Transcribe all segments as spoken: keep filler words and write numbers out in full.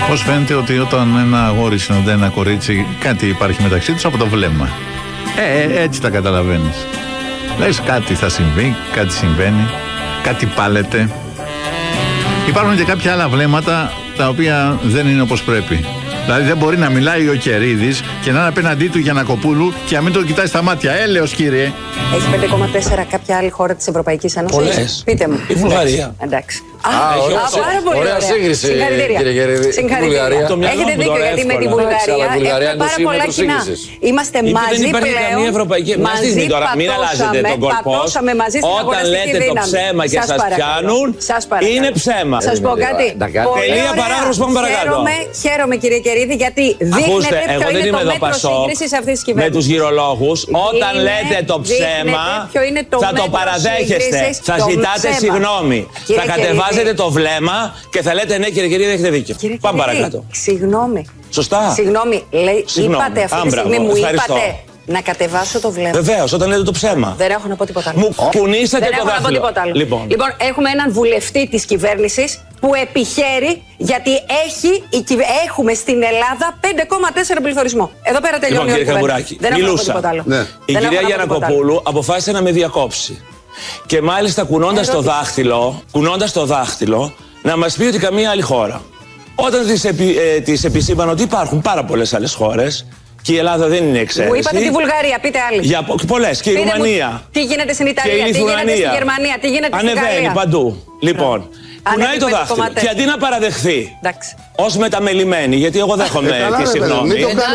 Πώς φαίνεται ότι όταν ένα αγόρι συναντά ένα κορίτσι, κάτι υπάρχει μεταξύ τους από το βλέμμα. Ε, ε, έτσι τα καταλαβαίνεις. Λες κάτι θα συμβεί, κάτι συμβαίνει, κάτι πάλεται. Υπάρχουν και κάποια άλλα βλέμματα τα οποία δεν είναι όπως πρέπει. Δηλαδή δεν μπορεί να μιλάει ο Κερίδης και να είναι απέναντί του Γιαννακοπούλου και να μην τον κοιτάει στα μάτια. Έλεος κύριε. Έχει πέντε κόμμα τέσσερα κάποια άλλη χώρα της Ευρωπαϊκής Ένωσης? Πολλές. Πείτε μου. Η Βουλγαρία. Εντάξει. Α, ωραία, α, πάρα πολύ ωραία σύγκριση, κύριε Γερίδη. Συγχαρητήρια. Έχετε δίκιο, γιατί με τη Βουλγαρία έχουμε πάρα πολλά κοινά. Είμαστε μαζί πλέον. Δεν υπάρχει καμία ευρωπαϊκή. Μαζί τώρα, μην αλλάζετε τον κορπό. Όταν λέτε το ψέμα και σας πιάνουν, είναι ψέμα. Σας πω κάτι. Τελεία παράγραφος, πάμε παρακάτω. Χαίρομαι κύριε Κερίδη, γιατί δείχνετε ποιο είναι το μέτρο σύγκρισης αυτής της κυβέρνησης. Με τους γυρολόγους, όταν λέτε το ψέμα, θα το παραδέχεστε. Θα ζητάτε συγγνώμη. Θα κατεβάζετε το βλέμμα και θα λέτε ναι, κύριε Κερίδη, έχετε δίκιο. Κύριε Πάμε Κερίδη, παρακάτω. Συγγνώμη. Σωστά. Συγγνώμη, λέει, Συγγνώμη. είπατε αυτή τη στιγμή, μου είπατε να κατεβάσω το βλέμμα. Βεβαίως, όταν λέτε το ψέμα. Δεν έχω να πω τίποτα άλλο. Μου κουνήσατε Δεν το έχω να πω τίποτα άλλο. Λοιπόν. λοιπόν, έχουμε έναν βουλευτή της κυβέρνησης που επιχαίρει, γιατί έχει, έχουμε στην Ελλάδα πέντε κόμμα τέσσερα πληθωρισμό. Εδώ πέρα τελειώνει λοιπόν, η Καγκουράκη, Δεν έχω να πω τίποτα άλλο. Ναι. Η Δεν κυρία Γιαννακοπούλου αποφάσισε να με διακόψει. Και μάλιστα κουνώντας το δάχτυλο, κουνώντας το δάχτυλο, να μας πει ότι καμία άλλη χώρα. Όταν της, επι, ε, της επισήμανε ότι υπάρχουν πάρα πολλές άλλες χώρες και η Ελλάδα δεν είναι εξαίρεση. Μου είπατε τη Βουλγαρία, πείτε άλλη. Για πολλές. Και η πείτε Ρουμανία. Μου, τι γίνεται στην Ιταλία, τι γίνεται στη Γερμανία, τι γίνεται στην Γαλλία. Ανεβαίνει παντού. Λοιπόν, κουνάει το δάχτυλο. Και αντί να παραδεχθεί ως μεταμελημένη, γιατί εγώ δέχομαι τη συγγνώμη.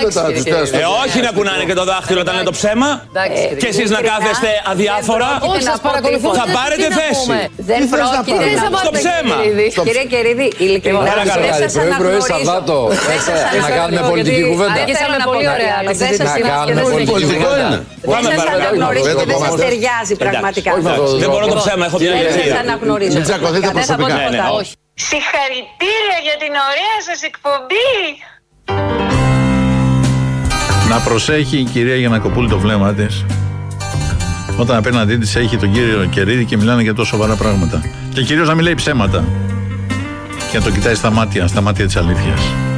Ε, όχι να κουνάνε και το δάχτυλο όταν είναι το ψέμα. Και εσείς να κάθεστε αδιάφορα. Θα πάρετε θέση. Δεν πρόκειται στο ψέμα. Κύριε Κερίδη, ειλικρινά δεν σας αναγνωρίζω. Να κάνουμε πολιτική κουβέντα. Δεν σας αναγνωρίζω και δεν σας ταιριάζει πραγματικά. Δεν μπορώ το ψέμα, έχω την αναγνωρίζω. Συγχαρητήρια για την ωραία σας εκπομπή. Να προσέχει η κυρία Γιαννακοπούλου το βλέμμα της όταν απέναντί της έχει τον κύριο Κερίδη και μιλάνε για τόσο σοβαρά πράγματα. Και κυρίως να μην λέει ψέματα και να το κοιτάει στα μάτια, στα μάτια της αλήθειας.